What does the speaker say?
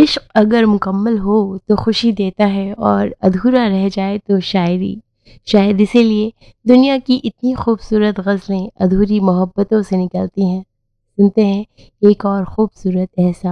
इश्क अगर मुकम्मल हो तो खुशी देता है और अधूरा रह जाए तो शायरी। शायद इसीलिए दुनिया की इतनी खूबसूरत गज़लें अधूरी मोहब्बतों से निकलती हैं। सुनते हैं एक और खूबसूरत एहसास।